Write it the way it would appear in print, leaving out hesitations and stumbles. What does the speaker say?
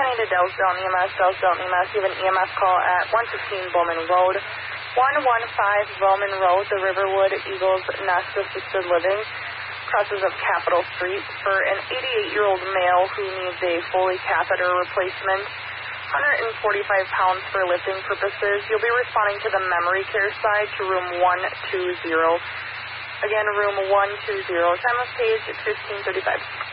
designated Dallas Delton EMS, Dallas Delton EMS. You have an EMS call at 115 Bowman Road, 115 Bowman Road, the Riverwood Eagles Nest Assisted Living, crosses of Capitol Street, for an 88-year-old male who needs a Foley catheter replacement, 145 pounds for lifting purposes. You'll be responding to the memory care side to room 120. Again, room 120. Time of page 1535.